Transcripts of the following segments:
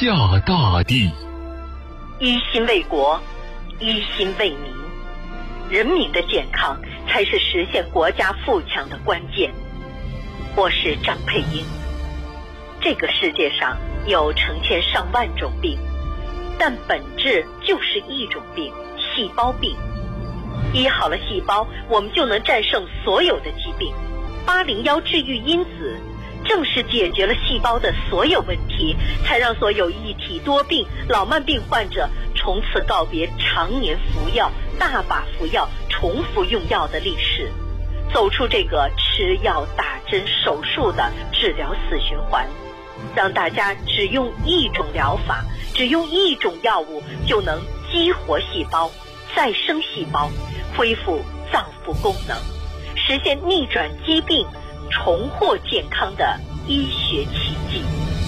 下大地。 一心为国，一心为民，人民的健康才是实现国家富强的关键。我是张佩英。这个世界上有成千上万种病，但本质就是一种病——细胞病。医好了细胞，我们就能战胜所有的疾病。801治愈因子正是解决了细胞的所有问题，才让所有一体多病、老慢病患者从此告别常年服药、大把服药、重复用药的历史，走出这个吃药、打针、手术的治疗死循环，让大家只用一种疗法，只用一种药物就能激活细胞、再生细胞，恢复脏腑功能，实现逆转疾病、重获健康的医学奇迹。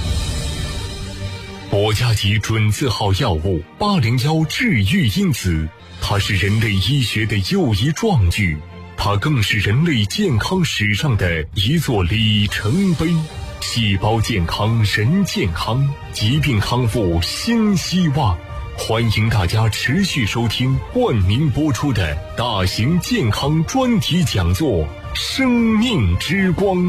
国家级准字号药物801治愈因子，它是人类医学的又一壮举，它更是人类健康史上的一座里程碑。细胞健康人健康，疾病康复新希望。欢迎大家持续收听冠名播出的大型健康专题讲座《生命之光》。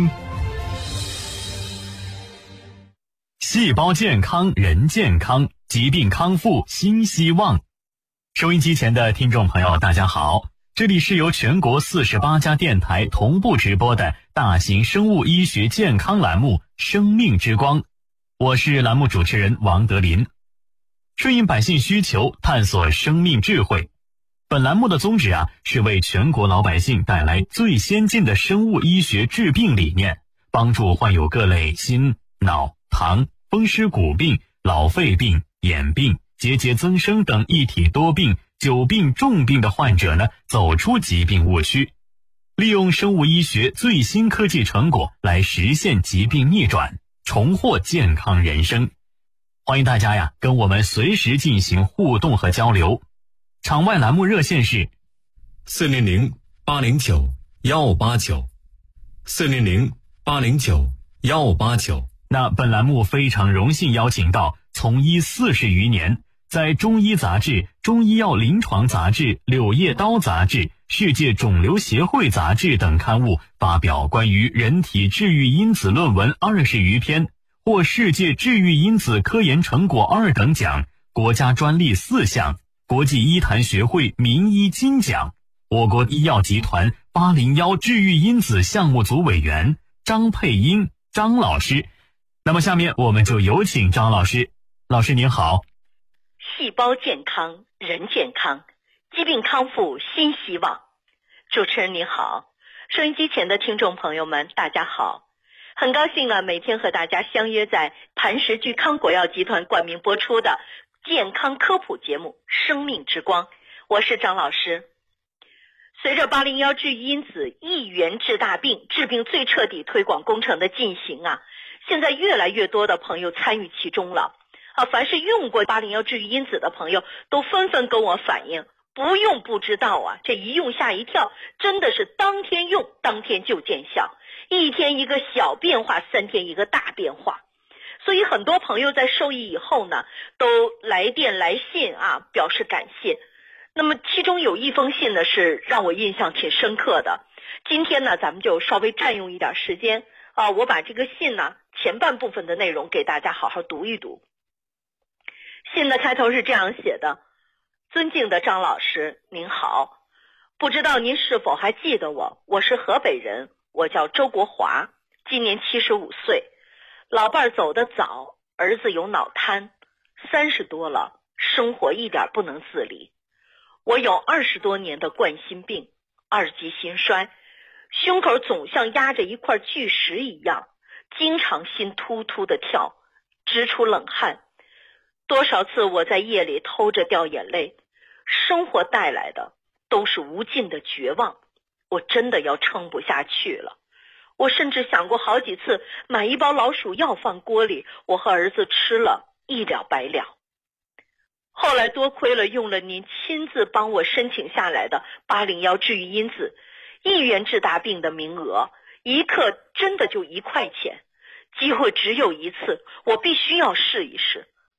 细胞健康人健康，疾病康复新希望。收音机前的听众朋友大家好，这里是由全国48家电台同步直播的大型生物医学健康栏目《生命之光》，我是栏目主持人王德林。顺应百姓需求，探索生命智慧。本栏目的宗旨是为全国老百姓带来最先进的生物医学治病理念，帮助患有各类心、脑、糖、风湿骨病、老肺病、眼病、结节增生等一体多病、久病重病的患者走出疾病误区，利用生物医学最新科技成果来实现疾病逆转，重获健康人生。欢迎大家跟我们随时进行互动和交流。场外栏目热线是400-809-1589，400-809-1589。那本栏目非常荣幸邀请到从医40余年，在中医杂志、中医药临床杂志、柳叶刀杂志、世界肿瘤协会杂志等刊物发表关于人体治愈因子论文20余篇，获世界治愈因子科研成果2等奖，国家专利4项，国际医坛学会名医金奖，我国医药集团801治愈因子项目组委员张佩英张老师。那么下面我们就有请张老师。老师您好。 细胞健康人健康，疾病康复新希望。主持人您好，收音机前的听众朋友们大家好，很高兴每天和大家相约在磐石聚康国药集团冠名播出的健康科普节目《生命之光》，我是张老师。随着801治愈因子一元治大病、治病最彻底推广工程的进行现在越来越多的朋友参与其中了凡是用过801治愈因子的朋友都纷纷跟我反映，不用不知道这一用吓一跳，真的是当天用当天就见效，一天一个小变化，3天一个大变化。所以很多朋友在受益以后都来电来信表示感谢。那么其中有一封信是让我印象挺深刻的，今天咱们就稍微占用一点时间我把这个信前半部分的内容给大家好好读一读。信的开头是这样写的：尊敬的张老师您好，不知道您是否还记得我是河北人，我叫周国华，今年75岁，老伴儿走得早，儿子有脑瘫，30多了，生活一点不能自理。我有20多年的冠心病，2级心衰，胸口总像压着一块巨石一样，经常心突突的跳，直出冷汗。多少次我在夜里偷着掉眼泪，生活带来的都是无尽的绝望，我真的要撑不下去了。我甚至想过好几次买一包老鼠药放锅里，我和儿子吃了一了百了。后来多亏了用了您亲自帮我申请下来的801治愈因子1元治大病的名额，一克真的就1块钱，机会只有一次，我必须要试一试。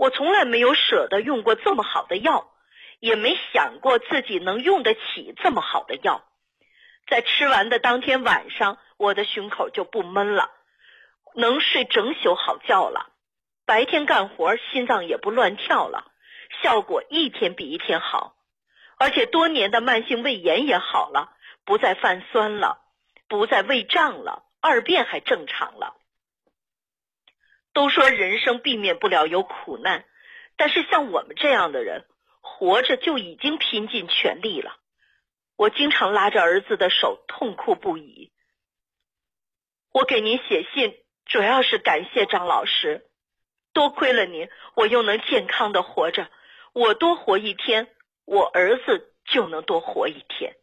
我从来没有舍得用过这么好的药，也没想过自己能用得起这么好的药。在吃完的当天晚上，我的胸口就不闷了，能睡整宿好觉了，白天干活心脏也不乱跳了，效果一天比一天好。而且多年的慢性胃炎也好了，不再泛酸了，不再胃胀了，二便还正常了。都说人生避免不了有苦难，但是像我们这样的人，活着就已经拼尽全力了。我经常拉着儿子的手痛哭不已。我给您写信主要是感谢张老师，多亏了您，我又能健康的活着，我多活一天，我儿子就能多活一天。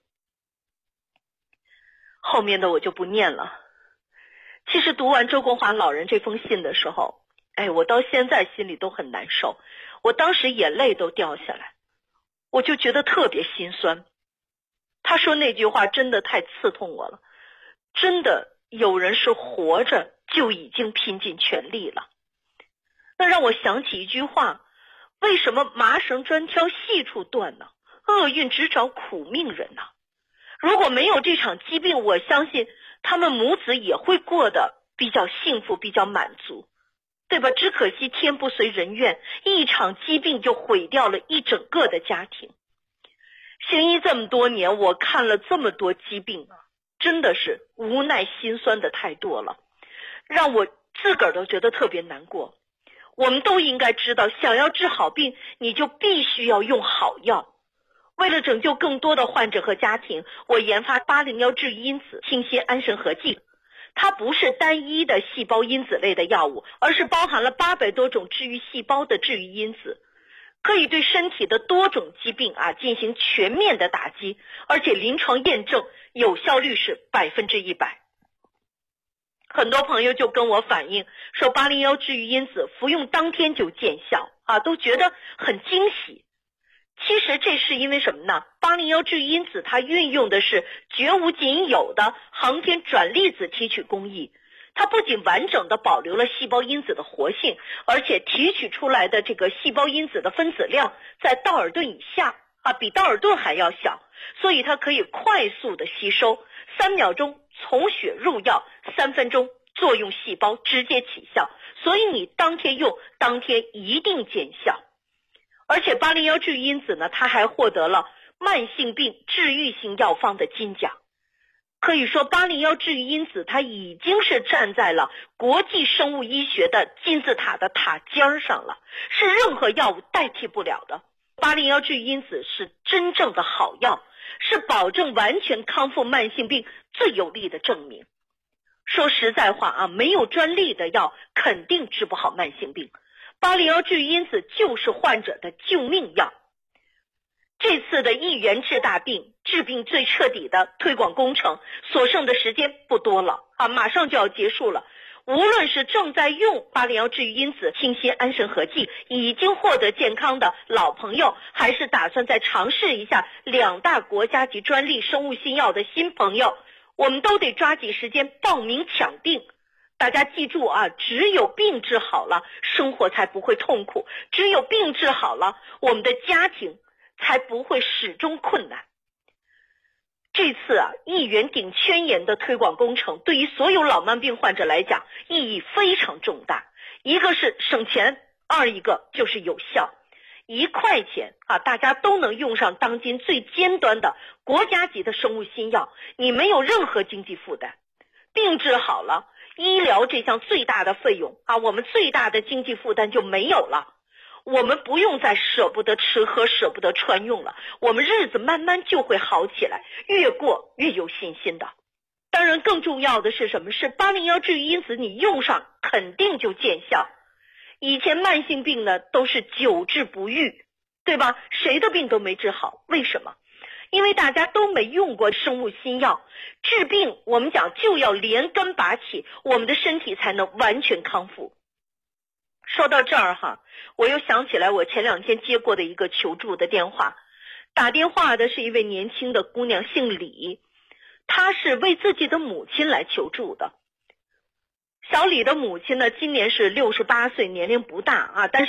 后面的我就不念了。其实读完周国华老人这封信的时候，我到现在心里都很难受，我当时眼泪都掉下来，我就觉得特别心酸。他说那句话真的太刺痛我了，真的有人是活着就已经拼尽全力了。那让我想起一句话，为什么麻绳专挑细处断呢？厄运只找苦命人呢？如果没有这场疾病，我相信他们母子也会过得比较幸福，比较满足，对吧？只可惜天不随人愿，一场疾病就毁掉了一整个的家庭。行医这么多年，我看了这么多疾病啊，真的是无奈心酸的太多了，让我自个儿都觉得特别难过。我们都应该知道，想要治好病，你就必须要用好药。为了拯救更多的患者和家庭，我研发801治愈因子清新安神合剂。它不是单一的细胞因子类的药物，而是包含了800多种治愈细胞的治愈因子，可以对身体的多种疾病进行全面的打击，而且临床验证有效率是100%。很多朋友就跟我反映说801治愈因子服用当天就见效都觉得很惊喜。其实这是因为什么呢？801治愈因子它运用的是绝无仅有的航天转粒子提取工艺，它不仅完整的保留了细胞因子的活性，而且提取出来的这个细胞因子的分子量在道尔顿以下比道尔顿还要小，所以它可以快速的吸收，3秒钟从血入药，3分钟作用细胞直接起效，所以你当天用当天一定见效。而且801治愈因子呢，它还获得了慢性病治愈性药方的金奖。可以说801治愈因子它已经是站在了国际生物医学的金字塔的塔尖上了，是任何药物代替不了的。801治愈因子是真正的好药，是保证完全康复慢性病最有力的证明。说实在话没有专利的药肯定治不好慢性病，801治愈因子就是患者的救命药。这次的一元治大病，治病最彻底的推广工程，所剩的时间不多了马上就要结束了。无论是正在用801治愈因子清新安神合剂已经获得健康的老朋友，还是打算再尝试一下2大国家级专利生物新药的新朋友，我们都得抓紧时间报名抢订。大家记住只有病治好了，生活才不会痛苦，只有病治好了，我们的家庭才不会始终困难。这次一元顶圈研的推广工程对于所有老慢病患者来讲意义非常重大，一个是省钱，二一个就是有效。1块钱大家都能用上当今最尖端的国家级的生物新药，你没有任何经济负担。病治好了，医疗这项最大的费用我们最大的经济负担就没有了。我们不用再舍不得吃喝，舍不得穿用了，我们日子慢慢就会好起来，越过越有信心的。当然更重要的是什么？是801治愈因子你用上肯定就见效。以前慢性病呢都是久治不愈，对吧？谁的病都没治好，为什么？因为大家都没用过生物新药。治病我们讲就要连根拔起，我们的身体才能完全康复。说到这儿我又想起来我前2天接过的一个求助的电话，打电话的是一位年轻的姑娘，姓李，她是为自己的母亲来求助的。小李的母亲呢今年是68岁，年龄不大但是